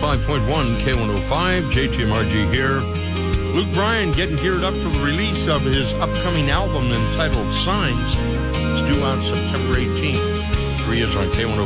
105.1 K105, JTMRG here. Luke Bryan getting geared up for the release of his upcoming album entitled Signs. It's due on September 18th. 3 is on K105.